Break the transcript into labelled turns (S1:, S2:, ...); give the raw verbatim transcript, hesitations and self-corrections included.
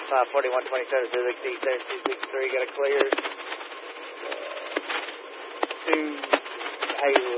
S1: five forty-one twenty-seven, Civic D seven two six three, got a clear. Uh, two Hazel